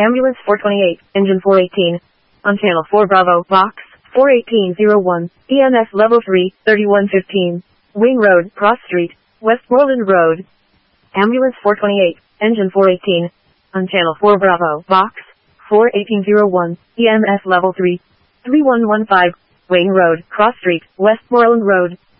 Ambulance 428, engine 418. On channel 4 Bravo, box 41801, EMS level 3, 3115. Wing Road, Cross Street, Westmoreland Road. Ambulance 428, engine 418. On channel 4 Bravo, box 41801, EMS level 3, 3115. Wing Road, Cross Street, Westmoreland Road.